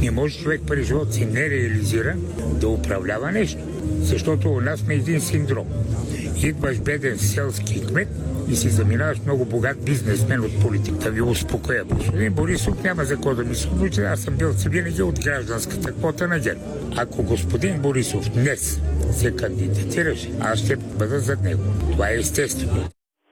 Не може човек през живота си не реализира да управлява нещо. Защото у нас сме един синдром. Идваш беден селски кмет и си заминаваш много богат бизнесмен от политиката. Ви успокоя. Господин Борисов няма за какво да ми случи. Аз съм бил си винаги от гражданската квота на ГЕРБ. Ако господин Борисов днес се кандидатираше, аз ще бъда зад него. Това е естествено.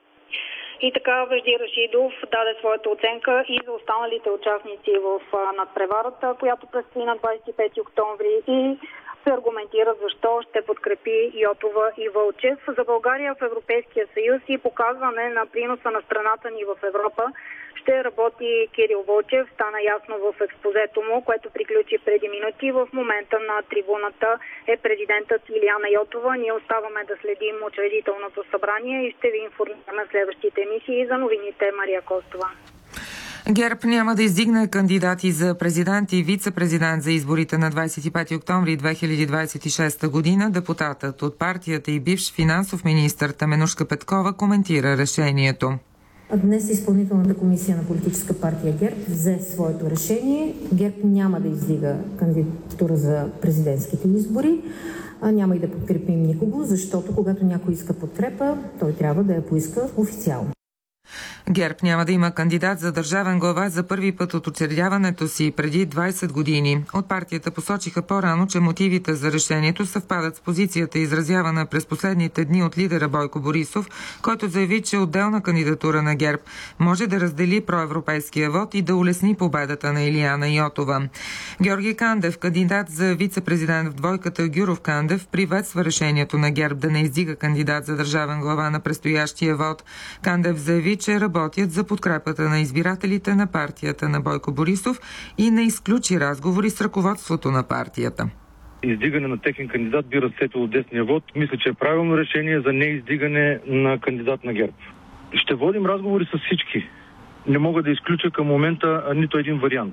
И така Вежди Рашидов даде своята оценка и за останалите участници в надпреварата, която предстои на 25 октомври и се аргументира защо ще подкрепи Йотова и Вълчев. За България в Европейския съюз и показване на приноса на страната ни в Европа ще работи Кирил Вълчев. Стана ясно в експозето му, което приключи преди минути. В момента на трибуната е президентът Илияна Йотова. Ние оставаме да следим учредителното събрание и ще ви информираме в следващите емисии. За новините Мария Костова. ГЕРБ няма да издигне кандидати за президент и вице-президент за изборите на 25 октомври 2026 година. Депутатът от партията и бивш финансов министър Теменужка Петкова коментира решението. Днес изпълнителната комисия на политическа партия ГЕРБ взе своето решение. ГЕРБ няма да издига кандидатура за президентските избори. Няма и да подкрепим никого, защото когато някой иска подкрепа, той трябва да я поиска официално. ГЕРБ няма да има кандидат за държавен глава за първи път от учредяването си преди 20 години. От партията посочиха по-рано, че мотивите за решението съвпадат с позицията, изразявана през последните дни от лидера Бойко Борисов, който заяви, че отделна кандидатура на ГЕРБ може да раздели проевропейския вод и да улесни победата на Илияна Йотова. Георги Кандев, кандидат за вице-президент в двойката Гюров Кандев, приветства решението на ГЕРБ да не издига кандидат за държавен глава на предстоящия вод. Кандев заяви, че работят за подкрепата на избирателите на партията на Бойко Борисов и не изключи разговори с ръководството на партията. Издигане на техен кандидат би разцепило десния вод. Мисля, че е правилно решение за неиздигане на кандидат на ГЕРБ. Ще водим разговори с всички. Не мога да изключа към момента нито един вариант.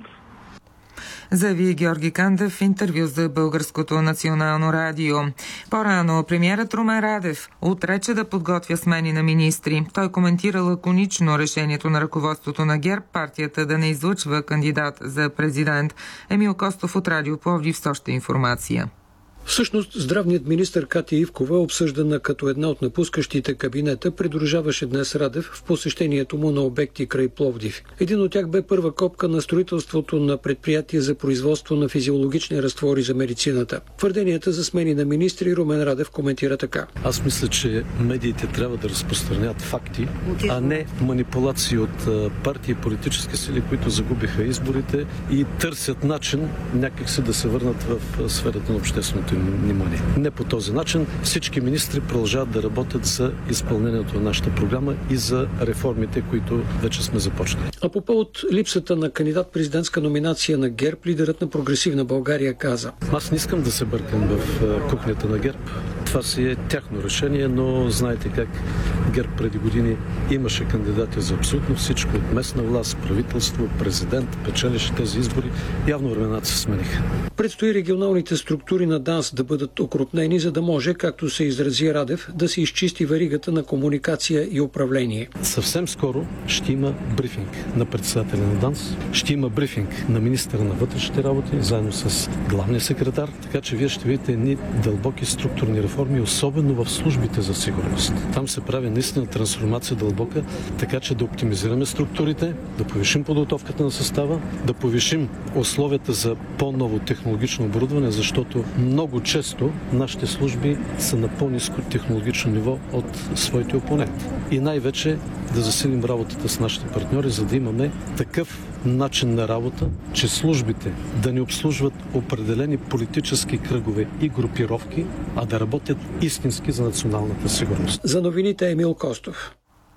Заяви Георги Кандев в интервю за Българското национално радио. По-рано премиерът Румен Радев отрече да подготвя смени на министри. Той коментира лаконично решението на ръководството на ГЕРБ партията да не излъчва кандидат за президент. Емил Костов от Радио Пловдив с още информация. Всъщност, здравният министър Катя Ивкова, обсъждана като една от напускащите кабинета, придружаваше днес Радев в посещението му на обекти край Пловдив. Един от тях бе първа копка на строителството на предприятие за производство на физиологични разтвори за медицината. Твърденията за смени на министри Румен Радев коментира така. Аз мисля, че медиите трябва да разпространят факти, а не манипулации от партии и политически сили, които загубиха изборите и търсят начин някакси да се върнат в сферата на общественото внимание. Не по този начин. Всички министри продължават да работят за изпълнението на нашата програма и за реформите, които вече сме започнали. А по повод липсата на кандидат-президентска номинация на ГЕРБ, лидерът на Прогресивна България каза: Аз не искам да се бъркам в кухнята на ГЕРБ. Това си е тяхно решение, но знаете как ГЕРБ преди години имаше кандидати за абсолютно всичко, от местна власт, правителство, президент, печелише тези избори. Явно времената се смениха. Предстои регионалните структури на ДАНС да бъдат окрупнени, за да може, както се изрази Радев, да се изчисти веригата на комуникация и управление. Съвсем скоро ще има брифинг на председателя на ДАНС, ще има брифинг на министъра на вътрешните работи, заедно с главния секретар, така че вие ще видите едни дълбоки структурни реформи, особено в службите за сигурност. Там се прави наистина трансформация дълбока, така че да оптимизираме структурите, да повишим подготовката на състава, да повишим условията за по-ново технологично оборудване, защото много често нашите служби са на по-ниско технологично ниво от своите опоненти. И най-вече да засилим работата с нашите партньори, за да имаме такъв начин на работа, че службите да не обслужват определени политически кръгове и групировки, а да работят истински за националната сигурност. За новините Емил Костов.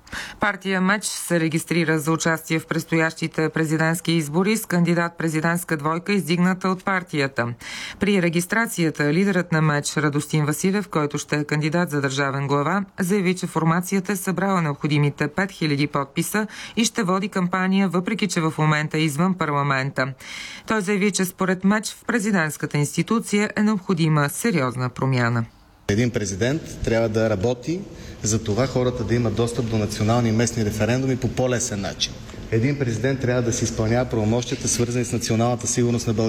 Партия МЕЧ се регистрира за участие в предстоящите президентски избори с кандидат-президентска двойка, издигната от партията. При регистрацията лидерът на МЕЧ Радостин Василев, който ще е кандидат за държавен глава, заяви, че формацията е събрала необходимите 5000 подписа и ще води кампания, въпреки че в момента е извън парламента. Той заяви, че според МЕЧ в президентската институция е необходима сериозна промяна. Един президент трябва да работи за това хората да имат достъп до национални и местни референдуми по по-лесен начин. Един президент трябва да си изпълнява правомощията, свързани с националната сигурност на България.